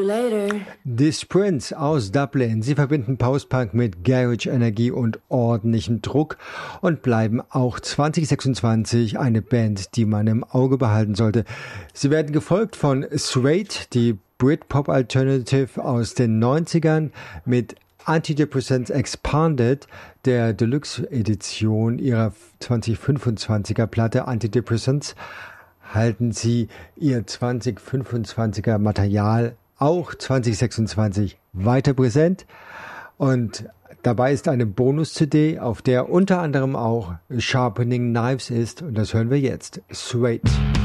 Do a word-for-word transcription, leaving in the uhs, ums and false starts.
Die Sprints aus Dublin, sie verbinden Post-Punk mit Garage-Energie und ordentlichem Druck und bleiben auch zwanzig sechsundzwanzig eine Band, die man im Auge behalten sollte. Sie werden gefolgt von Suede, die Britpop-Alternative aus den neunzigern mit Antidepressants Expanded, der Deluxe-Edition ihrer zwanzig fünfundzwanziger Platte Antidepressants, halten sie ihr zwanzig fünfundzwanziger Material auch zwanzig sechsundzwanzig weiter präsent. Und dabei ist eine Bonus-C D, auf der unter anderem auch Sharpening Knives ist. Und das hören wir jetzt. Suede.